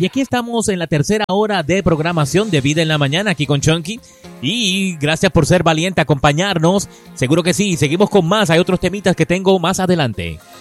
Y aquí estamos en la tercera hora de programación de Vida en la Mañana, aquí con Chunky. Y gracias por ser valiente, acompañarnos. Seguro que sí, seguimos con más. Hay otros temitas que tengo más adelante.